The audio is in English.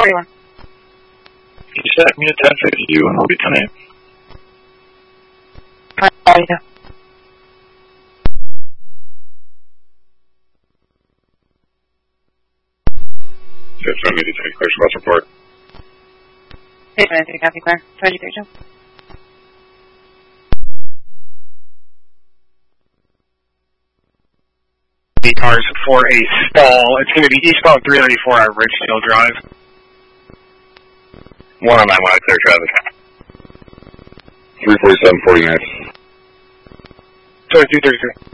41. You set me at 10:52 and I'll be 10 a.m. Yeah. I need to take clear cross report. 823, copy, clear. 23, Joe. The cars for a stall. It's going to be eastbound 394 at Richfield Drive. 109, I clear traffic. 347, 49. 2233.